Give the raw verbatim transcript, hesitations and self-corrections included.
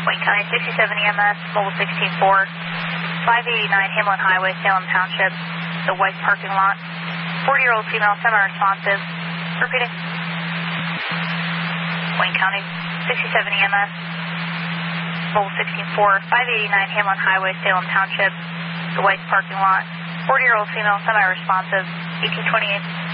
Wayne County sixty-seven E M S, mobile sixteen four, five eighty-nine Hamlin Highway, Salem Township, the white parking lot. forty-year-old female, semi-responsive. Repeating. Wayne County sixty-seven E M S, mobile sixteen four, five eighty-nine Hamlin Highway, Salem Township, the white parking lot. forty-year-old female, semi-responsive, eighteen twenty-eight.